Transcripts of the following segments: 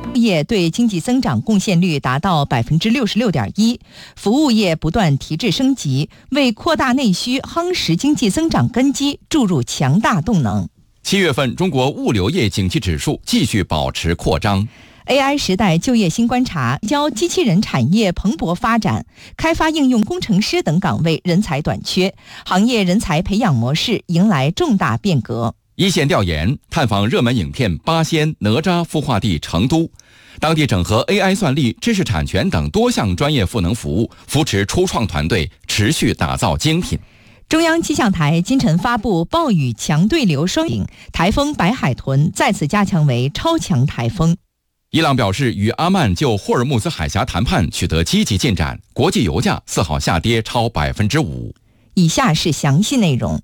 业对经济增长贡献率达到66.1%，服务业不断提质升级，为扩大内需、夯实经济增长根基注入强大动能。 7月份中国物流业景气指数继续保持扩张。 AI 时代就业新观察，教机器人产业蓬勃发展，开发应用工程师等岗位人才短缺，行业人才培养模式迎来重大变革。 一线调研探访热门影片八仙、哪吒孵化地成都，当地整合 AI 算力、知识产权等多项专业赋能服务，扶持初创团队，持续打造精品。 中央气象台今晨发布暴雨强对流双影，台风白海豚再次加强为超强台风。 伊朗表示与阿曼就霍尔木兹海峡谈判取得积极进展，国际油价4号下跌超5%。 以下是详细内容。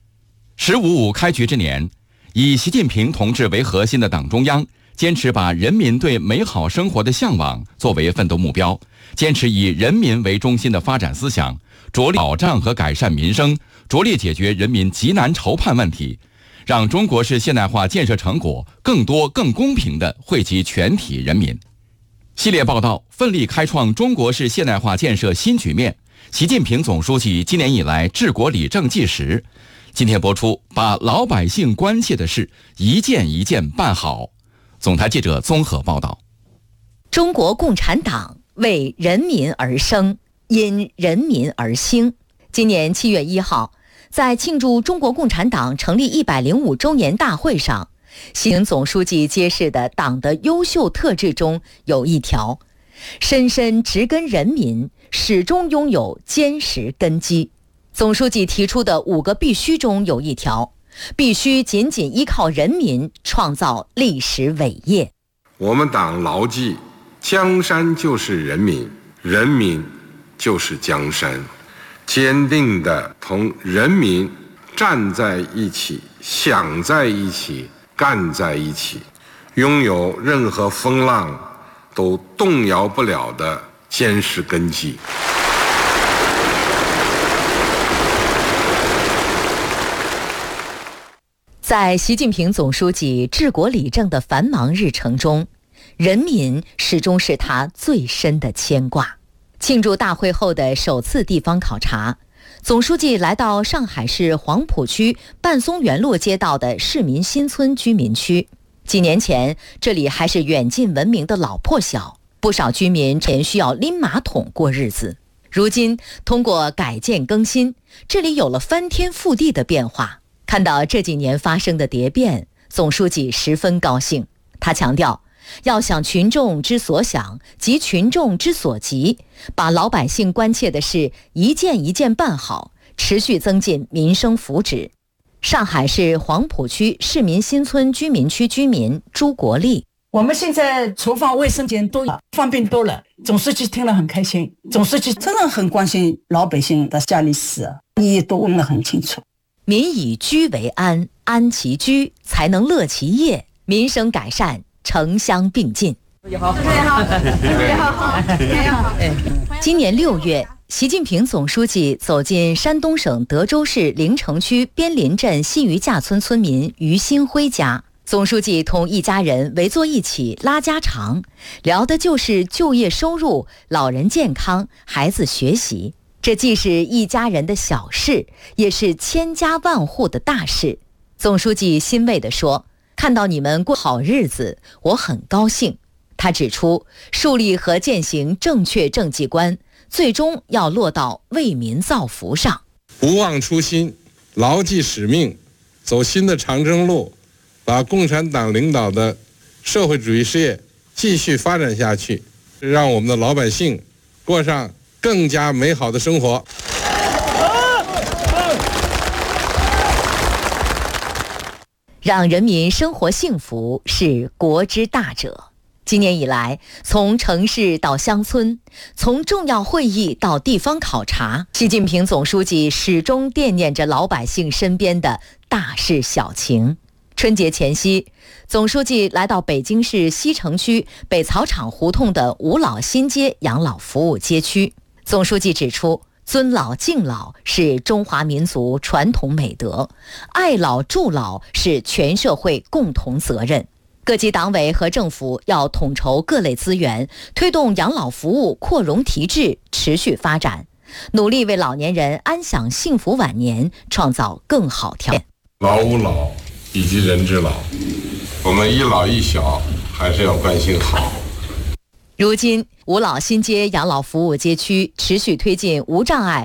“15+5”开局之年，以习近平同志为核心的党中央坚持把人民对美好生活的向往作为奋斗目标，坚持以人民为中心的发展思想，着力保障和改善民生，着力解决人民急难愁盼问题，让中国式现代化建设成果更多更公平地惠及全体人民。系列报道奋力开创中国式现代化建设新局面，习近平总书记今年以来治国理政纪实。今天播出把老百姓关切的事一件一件办好。总台记者综合报道。 中国共产党为人民而生，因人民而兴。今年7月1号，在庆祝中国共产党成立105周年大会上，习近平总书记揭示的党的优秀特质中有一条：深深植根人民，始终拥有坚实根基。总书记提出的5个必须中有一条：必须紧紧依靠人民，创造历史伟业。 我们党牢记江山就是人民，人民就是江山，坚定地同人民站在一起，想在一起，干在一起，拥有任何风浪都动摇不了的坚实根基。 在习近平总书记治国理政的繁忙日程中，人民始终是他最深的牵挂。庆祝大会后的首次地方考察，总书记来到上海市黄浦区半松园路街道的市民新村居民区。几年前，这里还是远近闻名的老破小，不少居民前需要拎马桶过日子。如今，通过改建更新，这里有了翻天覆地的变化。看到这几年发生的蝶变，总书记十分高兴。他强调，要想群众之所想，急群众之所急，把老百姓关切的事一件一件办好，持续增进民生福祉。上海市黄浦区市民新村居民区居民朱国立： 我们现在厨房卫生间都方便多了，总书记听了很开心。总书记真的很关心老百姓的家里事，你也都问得很清楚。 民以居为安，安其居才能乐其业，民生改善城乡并进。今年6月，习近平总书记走进山东省德州市临城区边林镇西余架村村民于新辉家。总书记同一家人围坐一起拉家常，聊的就是就业收入、老人健康、孩子学习。这既是一家人的小事，也是千家万户的大事。总书记欣慰地说：“看到你们过好日子，我很高兴。”他指出，树立和践行正确政绩观，最终要落到为民造福上。 不忘初心，牢记使命，走新的长征路，把共产党领导的社会主义事业继续发展下去，让我们的老百姓过上更加美好的生活。 让人民生活幸福是国之大者。今年以来，从城市到乡村，从重要会议到地方考察，习近平总书记始终惦念着老百姓身边的大事小情。春节前夕，总书记来到北京市西城区北草场胡同的五老新街养老服务街区。总书记指出，尊老敬老是中华民族传统美德，爱老助老是全社会共同责任。 各级党委和政府要统筹各类资源，推动养老服务扩容提质，持续发展，努力为老年人安享幸福晚年创造更好条件。 老吾老以及人之老，我们一老一小还是要关心好。 如今，五老新街养老服务街区持续推进无障碍